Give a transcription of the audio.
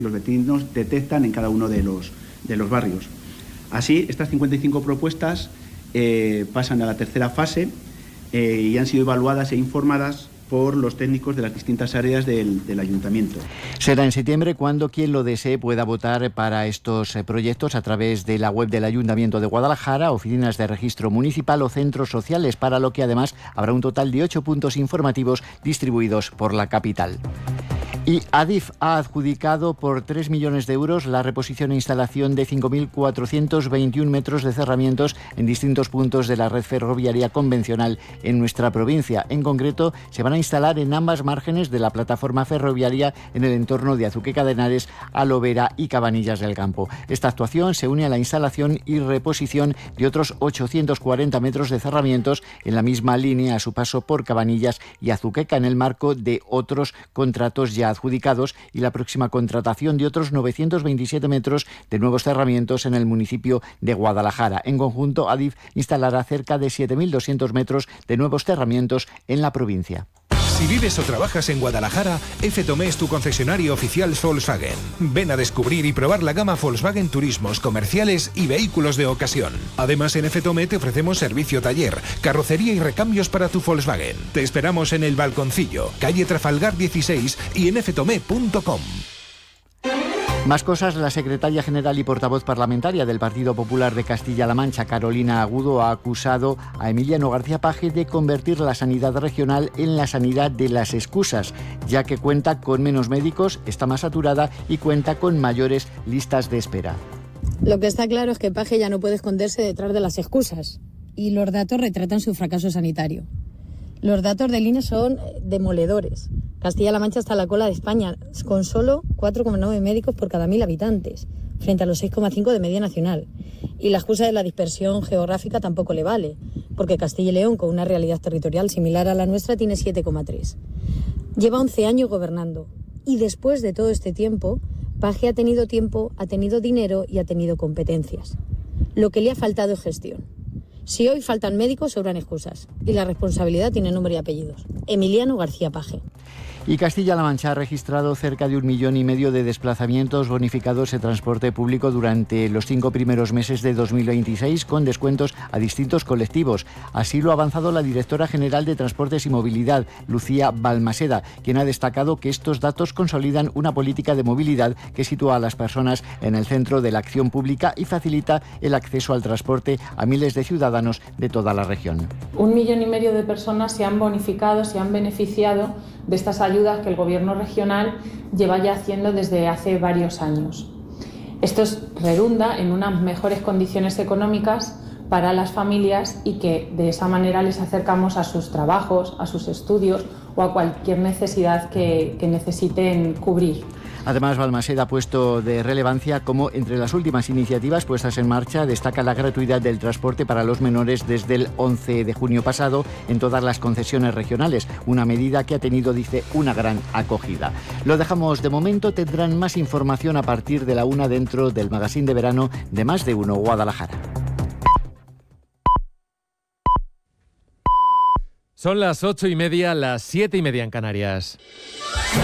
los vecinos detectan en cada uno de los barrios. Así, estas 55 propuestas pasan a la tercera fase y han sido evaluadas e informadas por los técnicos de las distintas áreas del ayuntamiento. Será en septiembre cuando quien lo desee pueda votar para estos proyectos a través de la web del Ayuntamiento de Guadalajara, oficinas de registro municipal o centros sociales, para lo que además habrá un total de 8 puntos informativos distribuidos por la capital. Y Adif ha adjudicado por 3 millones de euros la reposición e instalación de 5.421 metros de cerramientos en distintos puntos de la red ferroviaria convencional en nuestra provincia. En concreto, se van a instalar en ambas márgenes de la plataforma ferroviaria en el entorno de Azuqueca de Henares, Alovera y Cabanillas del Campo. Esta actuación se une a la instalación y reposición de otros 840 metros de cerramientos en la misma línea a su paso por Cabanillas y Azuqueca, en el marco de otros contratos ya adjudicados y la próxima contratación de otros 927 metros de nuevos cerramientos en el municipio de Guadalajara. En conjunto, Adif instalará cerca de 7.200 metros de nuevos cerramientos en la provincia. Si vives o trabajas en Guadalajara, F. Tomé es tu concesionario oficial Volkswagen. Ven a descubrir y probar la gama Volkswagen Turismos, comerciales y vehículos de ocasión. Además, en F. Tomé te ofrecemos servicio taller, carrocería y recambios para tu Volkswagen. Te esperamos en El Balconcillo, calle Trafalgar 16 y en ftome.com. Más cosas. La secretaria general y portavoz parlamentaria del Partido Popular de Castilla-La Mancha, Carolina Agudo, ha acusado a Emiliano García Paje de convertir la sanidad regional en la sanidad de las excusas, ya que cuenta con menos médicos, está más saturada y cuenta con mayores listas de espera. Lo que está claro es que Paje ya no puede esconderse detrás de las excusas, y los datos retratan su fracaso sanitario. Los datos del INE son demoledores. Castilla-La Mancha está a la cola de España, con solo 4,9 médicos por cada 1.000 habitantes, frente a los 6,5 de media nacional. Y la excusa de la dispersión geográfica tampoco le vale, porque Castilla y León, con una realidad territorial similar a la nuestra, tiene 7,3. Lleva 11 años gobernando, y después de todo este tiempo, Paje ha tenido tiempo, ha tenido dinero y ha tenido competencias. Lo que le ha faltado es gestión. Si hoy faltan médicos, sobran excusas. Y la responsabilidad tiene nombre y apellidos. Emiliano García Paje. Y Castilla-La Mancha ha registrado cerca de 1,5 millones de desplazamientos bonificados de transporte público durante los 5 primeros meses de 2026, con descuentos a distintos colectivos. Así lo ha avanzado la directora general de Transportes y Movilidad, Lucía Balmaseda, quien ha destacado que estos datos consolidan una política de movilidad que sitúa a las personas en el centro de la acción pública y facilita el acceso al transporte a miles de ciudadanos de toda la región. 1,5 millones de personas se han bonificado, se han beneficiado de estas ayudas que el Gobierno regional lleva ya haciendo desde hace varios años. Esto redunda en unas mejores condiciones económicas para las familias y que de esa manera les acercamos a sus trabajos, a sus estudios o a cualquier necesidad que necesiten cubrir. Además, Balmaseda ha puesto de relevancia como entre las últimas iniciativas puestas en marcha destaca la gratuidad del transporte para los menores desde el 11 de junio pasado en todas las concesiones regionales, una medida que ha tenido, dice, una gran acogida. Lo dejamos de momento, tendrán más información a partir de la 1 dentro del magazín de verano de Más de Uno Guadalajara. Son las 8:30, las 7:30 en Canarias.